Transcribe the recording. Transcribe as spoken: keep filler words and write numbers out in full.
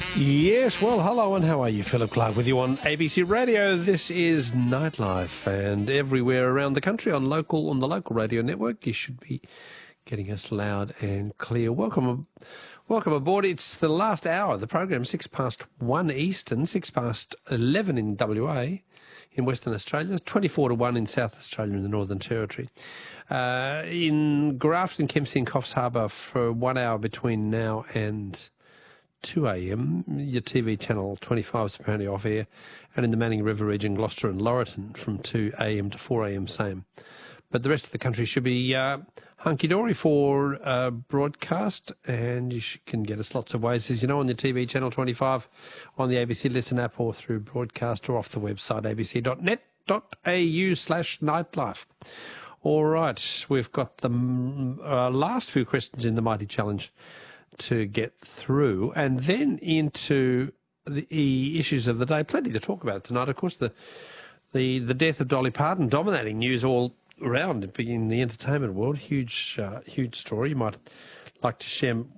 Yes, well, hello and how are you? Philip Clark with you on A B C Radio. This is Nightlife, and everywhere around the country on local on the local radio network, you should be getting us loud and clear. Welcome, welcome aboard. It's the last hour of the program, six past one Eastern, six past eleven in W A, in Western Australia, twenty-four to one in South Australia and the Northern Territory. Uh, in Grafton, Kempsey and Coffs Harbour for one hour between now and two a m, your T V channel twenty-five is apparently off air, and in the Manning River region, Gloucester and Laurelton from two a m to four a m same. But the rest of the country should be uh, hunky-dory for uh, broadcast, and you should, can get us lots of ways, as you know, on your T V channel twenty-five, on the A B C Listen app, or through broadcast, or off the website a b c dot net dot a u slash nightlife. All right, we've got the uh, last few questions in the Mighty Challenge to get through, and then into the issues of the day. Plenty to talk about tonight. Of course, the the the death of Dolly Parton, dominating news all around in the entertainment world. Huge, uh, huge story. You might like to share